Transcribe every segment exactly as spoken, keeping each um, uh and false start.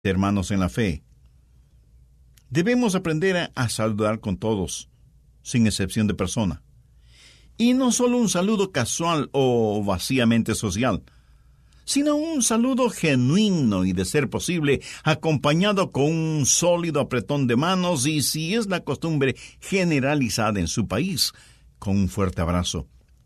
Hermanos en la fe, debemos aprender a, a saludar con todos, sin excepción de persona. Y no solo un saludo casual o vacíamente social, sino un saludo genuino y, de ser posible, acompañado con un sólido apretón de manos y, si es la costumbre generalizada en su país, con un fuerte abrazo.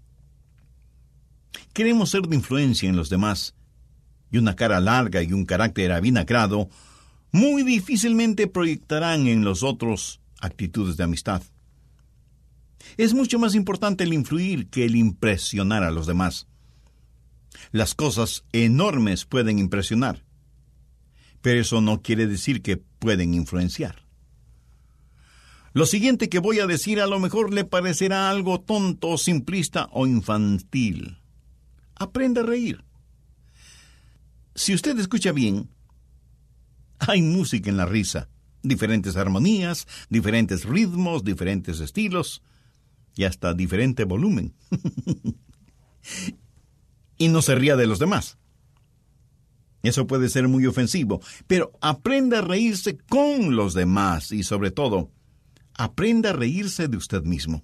Queremos ser de influencia en los demás, y una cara larga y un carácter avinagrado muy difícilmente proyectarán en los otros actitudes de amistad. Es mucho más importante el influir que el impresionar a los demás. Las cosas enormes pueden impresionar, pero eso no quiere decir que pueden influenciar. Lo siguiente que voy a decir a lo mejor le parecerá algo tonto, simplista o infantil. Aprenda a reír. Si usted escucha bien, hay música en la risa, diferentes armonías, diferentes ritmos, diferentes estilos y hasta diferente volumen. Y no se ría de los demás. Eso puede ser muy ofensivo, pero aprenda a reírse con los demás y, sobre todo, aprenda a reírse de usted mismo.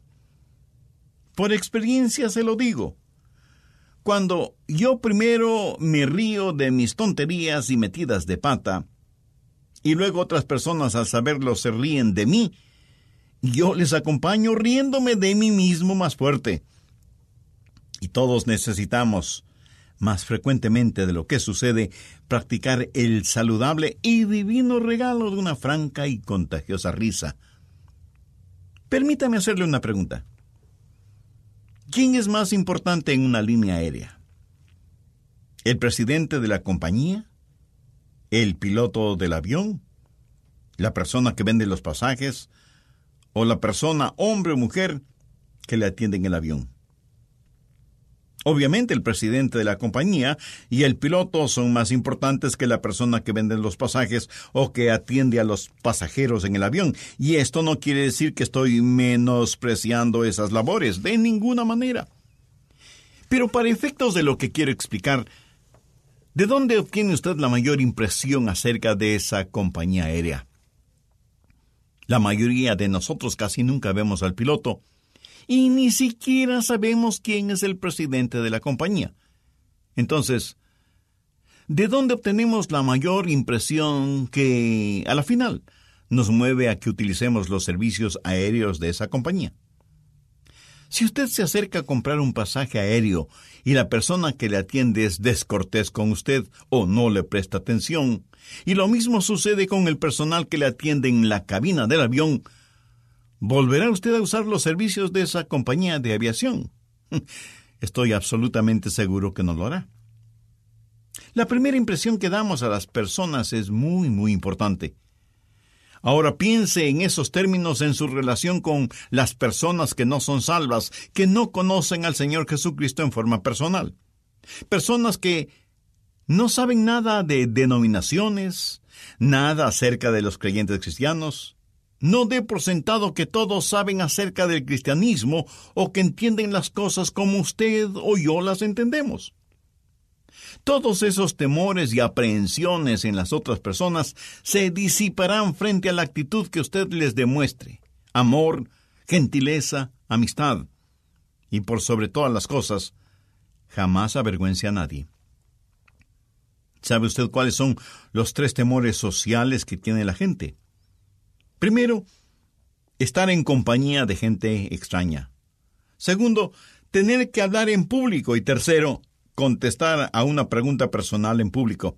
Por experiencia se lo digo. Cuando yo primero me río de mis tonterías y metidas de pata, y luego otras personas al saberlo se ríen de mí, yo les acompaño riéndome de mí mismo más fuerte. Y todos necesitamos, más frecuentemente de lo que sucede, practicar el saludable y divino regalo de una franca y contagiosa risa. Permítame hacerle una pregunta. ¿Quién es más importante en una línea aérea? ¿El presidente de la compañía? ¿El piloto del avión? ¿La persona que vende los pasajes? ¿O la persona, hombre o mujer, que le atiende en el avión? Obviamente el presidente de la compañía y el piloto son más importantes que la persona que vende los pasajes o que atiende a los pasajeros en el avión. Y esto no quiere decir que estoy menospreciando esas labores, de ninguna manera. Pero para efectos de lo que quiero explicar, ¿de dónde obtiene usted la mayor impresión acerca de esa compañía aérea? La mayoría de nosotros casi nunca vemos al piloto, y ni siquiera sabemos quién es el presidente de la compañía. Entonces, ¿de dónde obtenemos la mayor impresión que, a la final, nos mueve a que utilicemos los servicios aéreos de esa compañía? Si usted se acerca a comprar un pasaje aéreo y la persona que le atiende es descortés con usted o no le presta atención, y lo mismo sucede con el personal que le atiende en la cabina del avión, ¿volverá usted a usar los servicios de esa compañía de aviación? Estoy absolutamente seguro que no lo hará. La primera impresión que damos a las personas es muy, muy importante. Ahora piense en esos términos en su relación con las personas que no son salvas, que no conocen al Señor Jesucristo en forma personal. Personas que no saben nada de denominaciones, nada acerca de los creyentes cristianos. No dé por sentado que todos saben acerca del cristianismo o que entienden las cosas como usted o yo las entendemos. Todos esos temores y aprehensiones en las otras personas se disiparán frente a la actitud que usted les demuestre. Amor, gentileza, amistad. Y por sobre todas las cosas, jamás avergüence a nadie. ¿Sabe usted cuáles son los tres temores sociales que tiene la gente? Primero, estar en compañía de gente extraña. Segundo, tener que hablar en público. Y tercero, contestar a una pregunta personal en público.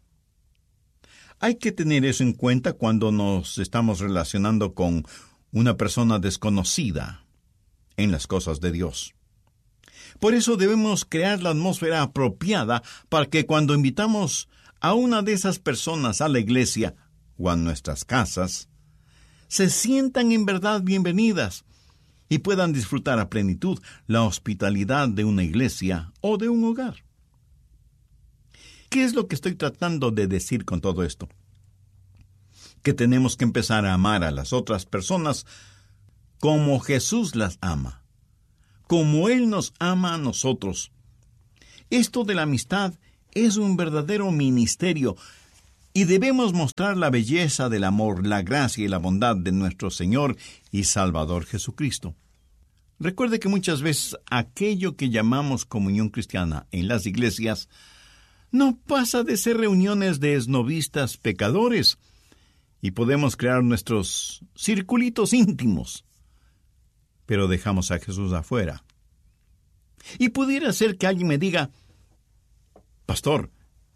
Hay que tener eso en cuenta cuando nos estamos relacionando con una persona desconocida en las cosas de Dios. Por eso debemos crear la atmósfera apropiada para que cuando invitamos a una de esas personas a la iglesia o a nuestras casas, se sientan en verdad bienvenidas y puedan disfrutar a plenitud la hospitalidad de una iglesia o de un hogar. ¿Qué es lo que estoy tratando de decir con todo esto? Que tenemos que empezar a amar a las otras personas como Jesús las ama, como Él nos ama a nosotros. Esto de la amistad es un verdadero ministerio, Y debemos mostrar la belleza del amor, la gracia y la bondad de nuestro Señor y Salvador Jesucristo. Recuerde que muchas veces aquello que llamamos comunión cristiana en las iglesias no pasa de ser reuniones de esnovistas pecadores, y podemos crear nuestros circulitos íntimos, pero dejamos a Jesús afuera. Y pudiera ser que alguien me diga: pastor,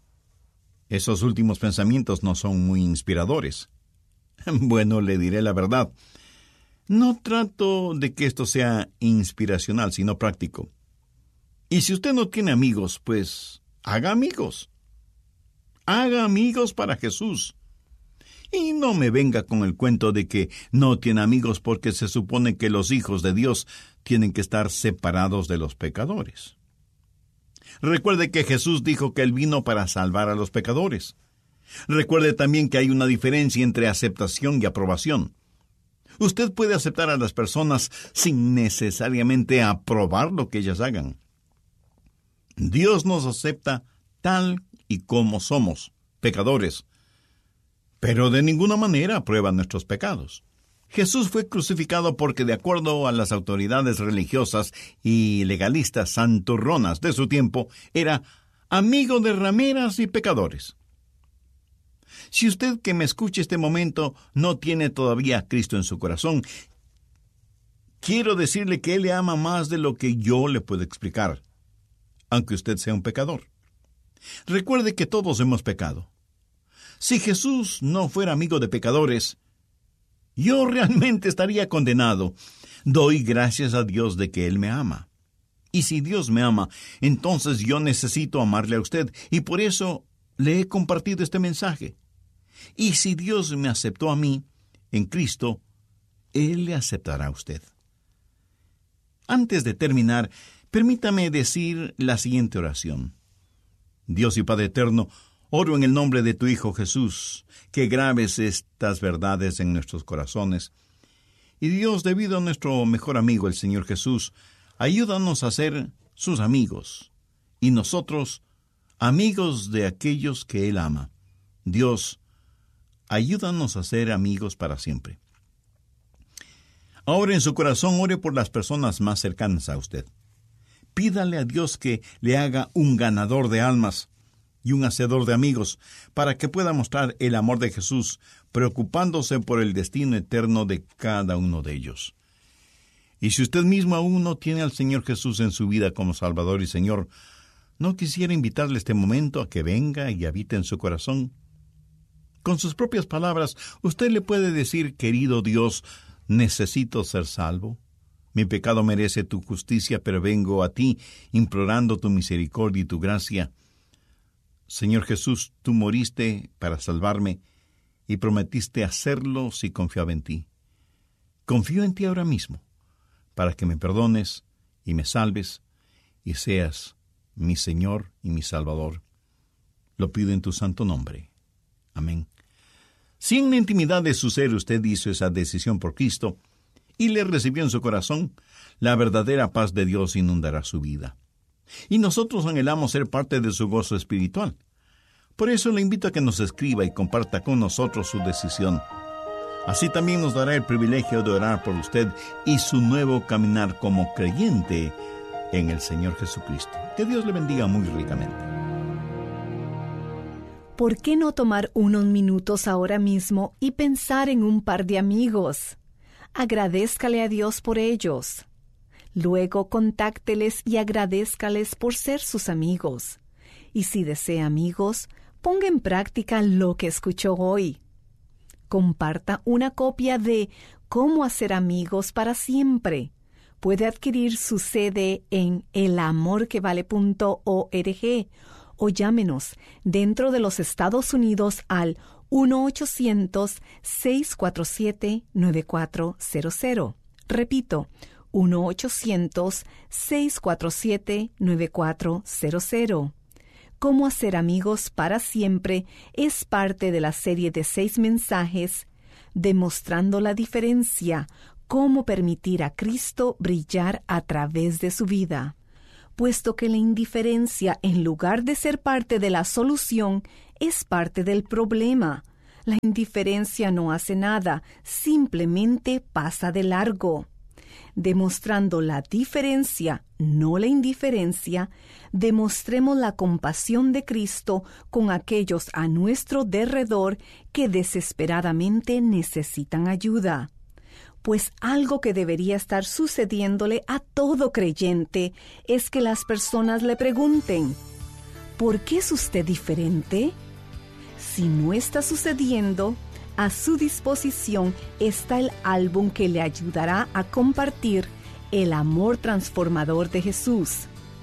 esos últimos pensamientos no son muy inspiradores. Bueno, le diré la verdad. No trato de que esto sea inspiracional, sino práctico. Y si usted no tiene amigos, pues haga amigos. Haga amigos para Jesús. Y no me venga con el cuento de que no tiene amigos porque se supone que los hijos de Dios tienen que estar separados de los pecadores. Recuerde que Jesús dijo que Él vino para salvar a los pecadores. Recuerde también que hay una diferencia entre aceptación y aprobación. Usted puede aceptar a las personas sin necesariamente aprobar lo que ellas hagan. Dios nos acepta tal y como somos, pecadores, pero de ninguna manera aprueba nuestros pecados. Jesús fue crucificado porque, de acuerdo a las autoridades religiosas y legalistas santurronas de su tiempo, era amigo de rameras y pecadores. Si usted que me escuche este momento no tiene todavía a Cristo en su corazón, quiero decirle que Él le ama más de lo que yo le puedo explicar, aunque usted sea un pecador. Recuerde que todos hemos pecado. Si Jesús no fuera amigo de pecadores, yo realmente estaría condenado. Doy gracias a Dios de que Él me ama. Y si Dios me ama, entonces yo necesito amarle a usted, y por eso le he compartido este mensaje. Y si Dios me aceptó a mí, en Cristo, Él le aceptará a usted. Antes de terminar, permítame decir la siguiente oración. Dios y Padre eterno, oro en el nombre de tu Hijo Jesús, que grabes estas verdades en nuestros corazones. Y Dios, debido a nuestro mejor amigo, el Señor Jesús, ayúdanos a ser sus amigos, y nosotros, amigos de aquellos que Él ama. Dios, ayúdanos a ser amigos para siempre. Ahora en su corazón ore por las personas más cercanas a usted. Pídale a Dios que le haga un ganador de almas y un hacedor de amigos, para que pueda mostrar el amor de Jesús, preocupándose por el destino eterno de cada uno de ellos. Y si usted mismo aún no tiene al Señor Jesús en su vida como Salvador y Señor, ¿no quisiera invitarle este momento a que venga y habite en su corazón? Con sus propias palabras, usted le puede decir: querido Dios, necesito ser salvo. Mi pecado merece tu justicia, pero vengo a ti implorando tu misericordia y tu gracia. Señor Jesús, tú moriste para salvarme y prometiste hacerlo si confiaba en ti. Confío en ti ahora mismo, para que me perdones y me salves y seas mi Señor y mi Salvador. Lo pido en tu santo nombre. Amén. Si en la intimidad de su ser usted hizo esa decisión por Cristo y le recibió en su corazón, la verdadera paz de Dios inundará su vida. Y nosotros anhelamos ser parte de su gozo espiritual. Por eso le invito a que nos escriba y comparta con nosotros su decisión. Así también nos dará el privilegio de orar por usted y su nuevo caminar como creyente en el Señor Jesucristo. Que Dios le bendiga muy ricamente. ¿Por qué no tomar unos minutos ahora mismo y pensar en un par de amigos? Agradézcale a Dios por ellos. Luego contácteles y agradézcales por ser sus amigos. Y si desea amigos, ponga en práctica lo que escuchó hoy. Comparta una copia de Cómo hacer amigos para siempre. Puede adquirir su C D en el amor que vale punto org o llámenos dentro de los Estados Unidos al uno ochocientos, seis cuatro siete, nueve cuatro cero cero. Repito, uno ochocientos, seis cuatro siete, nueve cuatro cero cero. Cómo hacer amigos para siempre es parte de la serie de seis mensajes demostrando la diferencia, cómo permitir a Cristo brillar a través de su vida, puesto que la indiferencia, en lugar de ser parte de la solución, es parte del problema. La indiferencia no hace nada, simplemente pasa de largo. Demostrando la diferencia, no la indiferencia, demostremos la compasión de Cristo con aquellos a nuestro derredor que desesperadamente necesitan ayuda. Pues algo que debería estar sucediéndole a todo creyente es que las personas le pregunten, ¿por qué es usted diferente? Si no está sucediendo, a su disposición está el álbum que le ayudará a compartir el amor transformador de Jesús.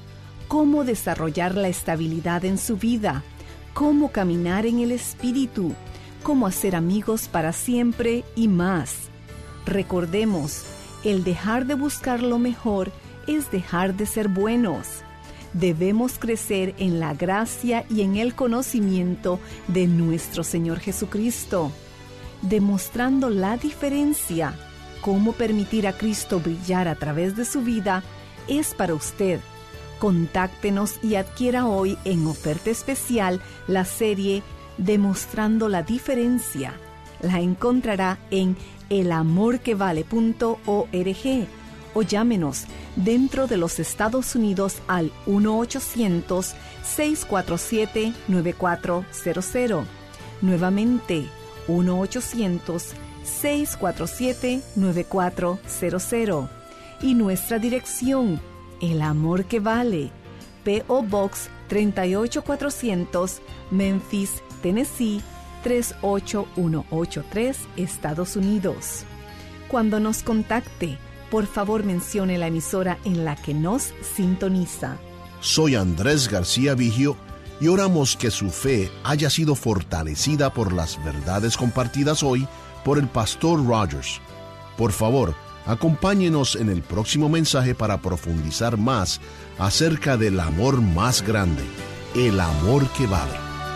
Cómo desarrollar la estabilidad en su vida, cómo caminar en el Espíritu, cómo hacer amigos para siempre y más. Recordemos, el dejar de buscar lo mejor es dejar de ser buenos. Debemos crecer en la gracia y en el conocimiento de nuestro Señor Jesucristo, demostrando la diferencia. Cómo permitir a Cristo brillar a través de su vida es para usted. Contáctenos y adquiera hoy en oferta especial la serie Demostrando la Diferencia. La encontrará en el amor que vale punto org o llámenos dentro de los Estados Unidos al uno ochocientos, seis cuatro siete, nueve cuatro cero cero. Nuevamente, uno ochocientos, seis cuatro siete, nueve cuatro cero cero. Y nuestra dirección, El Amor que Vale, P O Box treinta y ocho cuatrocientos, Memphis, Tennessee, tres ocho uno ocho tres, Estados Unidos. Cuando nos contacte, por favor mencione la emisora en la que nos sintoniza. Soy Andrés García Vigio y oramos que su fe haya sido fortalecida por las verdades compartidas hoy por el pastor Rogers. Por favor, acompáñenos en el próximo mensaje para profundizar más acerca del amor más grande, el amor que vale.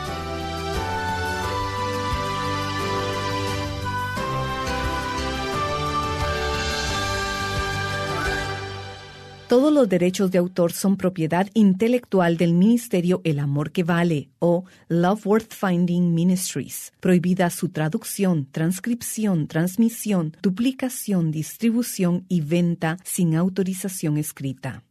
Todos los derechos de autor son propiedad intelectual del Ministerio El Amor que Vale o Love Worth Finding Ministries. Prohibida su traducción, transcripción, transmisión, duplicación, distribución y venta sin autorización escrita.